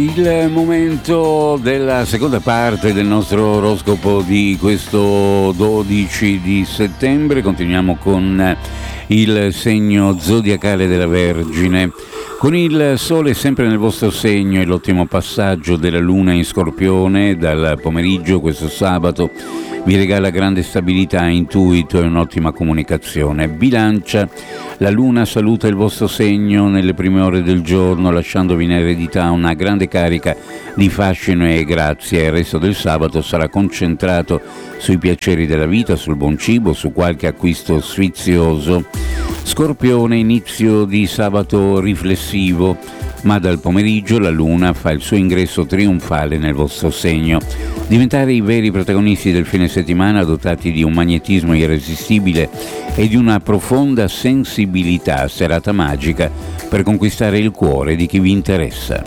Il momento della seconda parte del nostro oroscopo di questo 12 di settembre. Continuiamo con il segno zodiacale della Vergine. Con il Sole sempre nel vostro segno e l'ottimo passaggio della Luna in Scorpione dal pomeriggio questo sabato vi regala grande stabilità, intuito e un'ottima comunicazione. Bilancia, la Luna saluta il vostro segno nelle prime ore del giorno, lasciandovi in eredità una grande carica di fascino e grazia. Il resto del sabato sarà concentrato sui piaceri della vita, sul buon cibo, su qualche acquisto sfizioso. Scorpione, inizio di sabato riflessivo, ma dal pomeriggio la Luna fa il suo ingresso trionfale nel vostro segno. Diventare i veri protagonisti del fine settimana, dotati di un magnetismo irresistibile e di una profonda sensibilità, serata magica per conquistare il cuore di chi vi interessa.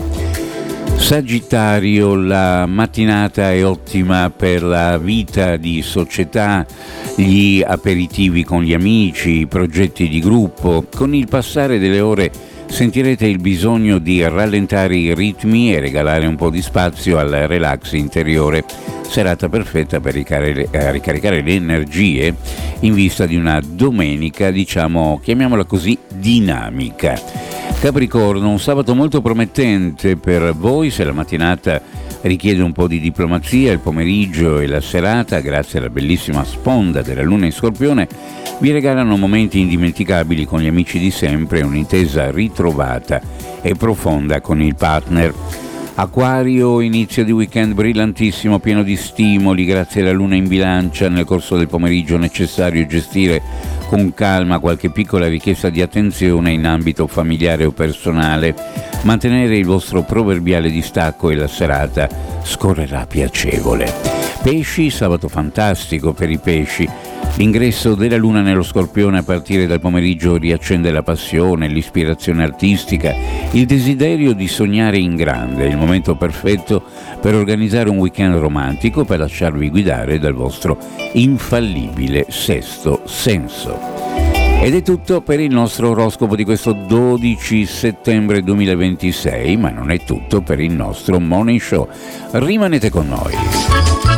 Sagittario, la mattinata è ottima per la vita di società, gli aperitivi con gli amici, i progetti di gruppo. Con il passare delle ore sentirete il bisogno di rallentare i ritmi e regalare un po' di spazio al relax interiore. Serata perfetta per ricaricare le energie in vista di una domenica, chiamiamola così, dinamica. Capricorno, un sabato molto promettente per voi. Se la mattinata richiede un po' di diplomazia, il pomeriggio e la serata, grazie alla bellissima sponda della Luna in Scorpione, vi regalano momenti indimenticabili con gli amici di sempre e un'intesa ritrovata e profonda con il partner. Acquario, inizio di weekend brillantissimo, pieno di stimoli grazie alla Luna in Bilancia. Nel corso del pomeriggio è necessario gestire con calma qualche piccola richiesta di attenzione in ambito familiare o personale. Mantenere il vostro proverbiale distacco e la serata scorrerà piacevole. Pesci, sabato fantastico per i pesci. L'ingresso della Luna nello Scorpione a partire dal pomeriggio riaccende la passione, l'ispirazione artistica, il desiderio di sognare in grande. Il momento perfetto per organizzare un weekend romantico, per lasciarvi guidare dal vostro infallibile sesto senso. Ed è tutto per il nostro oroscopo di questo 12 settembre 2026, ma non è tutto per il nostro Morning Show. Rimanete con noi.